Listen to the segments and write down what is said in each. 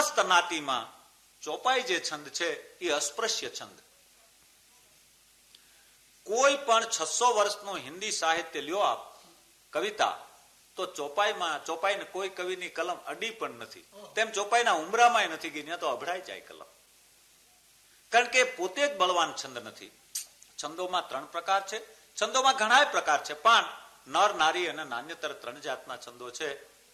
સમસ્ત નાતીમાં ચોપાઈ જે છંદ છે એ અસ્પૃશ્ય છંદ. કોઈ પણ 600 વર્ષનું હિન્દી સાહિત્ય લ્યો આપ કવિતા, તો ચોપાઈને કોઈ કવિની કલમ અડી પણ નથી. તેમ ચોપાઈના ઉમરામાં નથી ગઈ, ત્યાં તો અભડાઈ જાય કલમ. કારણ કે પોતે જ બળવાન છંદ નથી. છંદોમાં 3 પ્રકાર છે. છંદોમાં ઘણા પ્રકાર છે, પણ નર, નારી અને નાન્યતર 3 જાતના છંદો છે.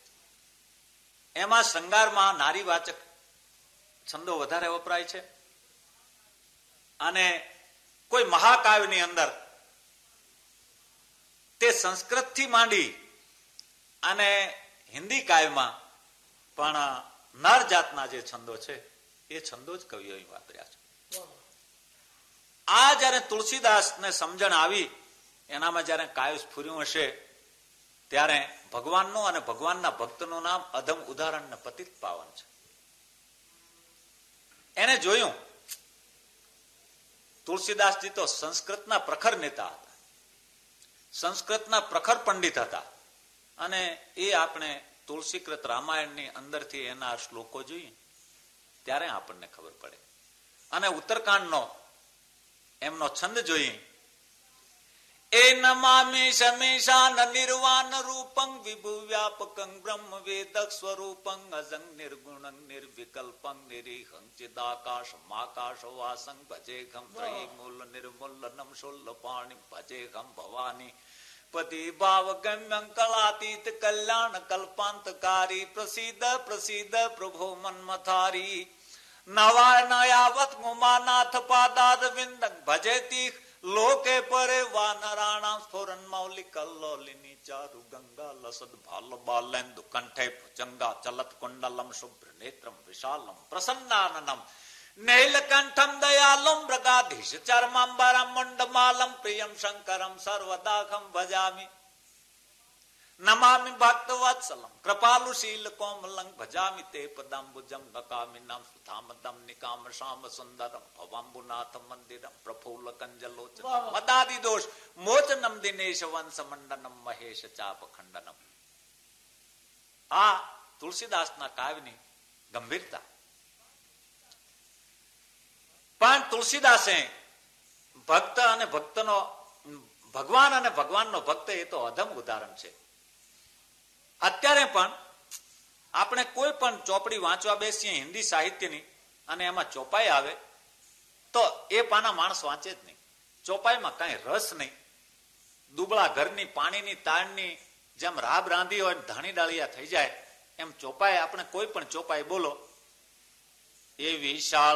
એમાં શૃંગારમાં નારીવાચક છંદો વધારે વપરાય છે. અને કોઈ મહાકાવ્યની અંદર તે સંસ્કૃતથી માંડી અને હિન્દી કાવ્યમાં પણ નર જાતના જે છંદો છે એ છંદો જ કવિઓએ વાપર્યા છે. આ જયારે તુલસીદાસને સમજણ આવી, એનામાં જયારે કાવ્ય સ્ફુર્યું હશે, ત્યારે ભગવાનનું અને ભગવાનના ભક્તનું નામ અધમ ઉદાહરણ ને પતિત પાવન છે. એને જોયું, તુલસીદાસજી તો સંસ્કૃતના પ્રખર નેતા હતા, સંસ્કૃતના પ્રખર પંડિત હતા. અને એ આપણે તુલસીકૃત રામાયણની અંદરથી એના શ્લોકો જોઈએ ત્યારે આપણને ખબર પડે. અને ઉત્તરકાંડનો એમનો છંદ જોઈએ, એ નમામિ શમેશાન નિર્વાણ રૂપં વિભુ વ્યાપકં બ્રહ્મ વેદક સ્વરૂપં અજં નિર્ગુણં નિર્વિકલ્પં નિરીહં ચિદાકાશમાકાશ વાસં ભજેહમ ત્રયીમૂલ નિર્મૂલનમ શુલ્લપાણિ ભજેહમ ભવાની પતિ ભાવ ગમ્યં કલાતીત કલ્યાણ કલ્પાંતકારી પ્રસિદ્ધ પ્રસિદ્ધ પ્રભો મન્મથારી નવાનયાવત ગુમાનાથ પાદાદ વિંદં ભજેતી લોકે પરે વાનરાણામ સ્ફુરન મૌલિ કલ્લોલિની ચારુ ગંગા લસદ ભાલ બાલેન્દુ કંઠે ભુજંગા ચલત કુંડલમ શુભ્ર નેત્રમ વિશાલમ પ્રસન્નાનનમ નૈલકંઠમ દયાલુમ મૃગાધીશ ચર્માંબરમ મુંડમાલમ પ્રિયમ શંકરમ સર્વદાખમ ભજામિ નમામિ ભક્તવત્સલમ કૃપાલુ શીલ કોમલં ભજામિ તે પદાંબુજં નકામિનામ સુધામદમ નિકામ શામ સુંદરમ ભવાંબુનાથ મંદિરમ પ્રફુલ્લ કંજલોચન મદાદિ દોષ મોચનમ દિનેશ વંશ મંડનમ મહેશ ચાપ ખંડનમ. આ તુલસીદાસના કાવ્યની ગંભીરતા. પણ તુલસીદાસે ભક્ત અને ભક્તનો ભગવાન અને ભગવાનનો ભક્ત એ તો અધમ ઉદાહરણ છે. અત્યારે પણ આપણે કોઈ પણ ચોપડી વાંચવા બેસીએ હિન્દી સાહિત્યની અને એમાં ચોપાઈ આવે તો એ પાના માણસ વાંચે જ નહીં. ચોપાઈમાં કઈ રસ નહીં. દુબળા ઘરની પાણીની તાણની જેમ રાબ રાંધી હોય ધાણી ડાળિયા થઈ જાય એમ ચોપાઈ, આપણે કોઈ પણ ચોપાઈ બોલો એ વિશાળ